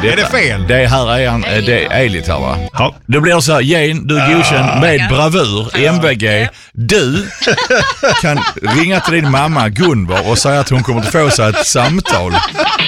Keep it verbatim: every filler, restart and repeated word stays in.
Det, är det fel? Det här är en, det är Elit här va? Ja. Det blir så här, Jane, du är godkänd med bravur, M V G. Du kan ringa till din mamma Gunvor och säga att hon kommer att få sig ett samtal.